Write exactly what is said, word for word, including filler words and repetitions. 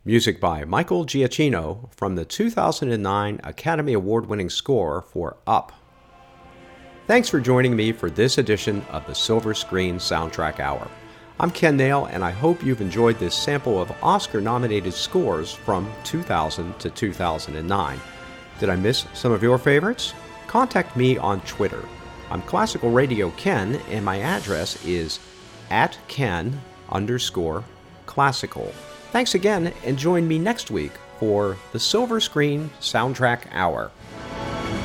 Music by Michael Giacchino from the two thousand nine Academy Award-winning score for Up. Thanks for joining me for this edition of the Silver Screen Soundtrack Hour. I'm Ken Nail, and I hope you've enjoyed this sample of Oscar-nominated scores from two thousand to two thousand nine. Did I miss some of your favorites? Contact me on Twitter. I'm Classical Radio Ken, and my address is at Ken underscore classical. Thanks again, and join me next week for the Silver Screen Soundtrack Hour.